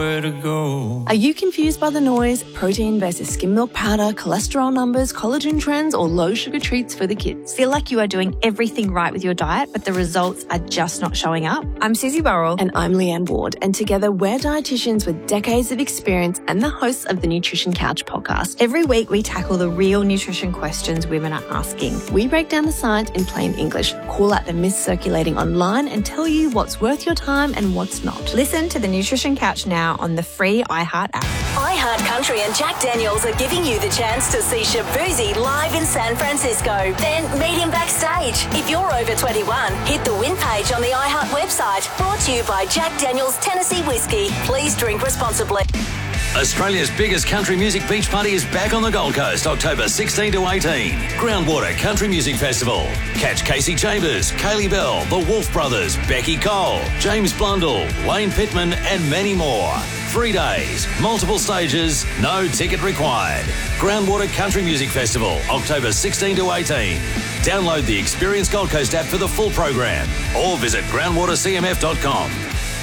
Where to go? Are you confused by the noise, protein versus skim milk powder, cholesterol numbers, collagen trends, or low sugar treats for the kids? Feel like you are doing everything right with your diet, but the results are just not showing up? I'm Susie Burrell. And I'm Leanne Ward. And together we're dietitians with decades of experience and the hosts of the Nutrition Couch podcast. Every week we tackle the real nutrition questions women are asking. We break down the science in plain English, call out the myths circulating online, and tell you what's worth your time and what's not. Listen to the Nutrition Couch now on the free iHeart app. iHeart Country and Jack Daniels are giving you the chance to see Shaboozey live in San Francisco. Then meet him backstage. If you're over 21, hit the win page on the iHeart website. Brought to you by Jack Daniels Tennessee Whiskey. Please drink responsibly. Australia's biggest country music beach party is back on the Gold Coast, October 16 to 18. Groundwater Country Music Festival. Catch Casey Chambers, Kaylee Bell, the Wolf Brothers, Becky Cole, James Blundell, Wayne Pittman, and many more. 3 days, multiple stages, no ticket required. Groundwater Country Music Festival, October 16 to 18. Download the Experience Gold Coast app for the full program or visit groundwatercmf.com.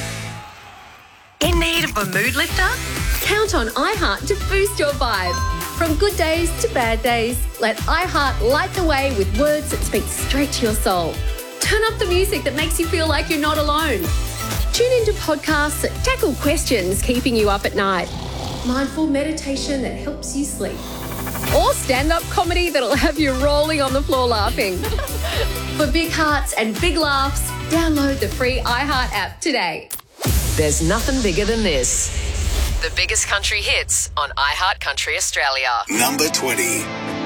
In need of a mood lifter? Count on iHeart to boost your vibe. From good days to bad days, let iHeart light the way with words that speak straight to your soul. Turn up the music that makes you feel like you're not alone. Tune into podcasts that tackle questions keeping you up at night. Mindful meditation that helps you sleep. Or stand-up comedy that'll have you rolling on the floor laughing. For big hearts and big laughs, download the free iHeart app today. There's nothing bigger than this. The biggest country hits on iHeart Country Australia. Number 20.